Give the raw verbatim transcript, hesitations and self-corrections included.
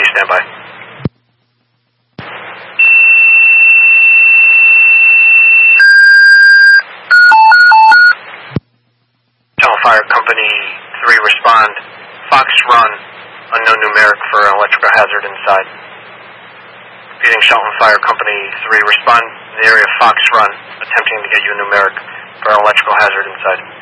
stand by. Shelton Fire Company three, respond. Fox Run, unknown numeric for an electrical hazard inside. Repeating, Shelton Fire Company three, respond to the area of Fox Run, attempting to get you a numeric for an electrical hazard inside.